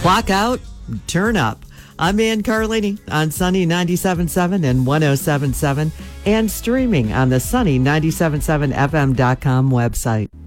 Clock out, turn up. I'm Ann Carlini on Sunny 97.7 and 107.7 and streaming on the Sunny 97.7fm.com website.